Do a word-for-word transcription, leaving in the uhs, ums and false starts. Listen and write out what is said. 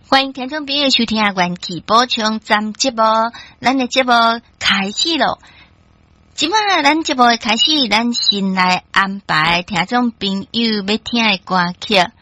欢迎听众朋友收听元气补充站节目，咱的节目开始咯。即摆咱节目开始，咱先来安排听众朋友要听的歌曲。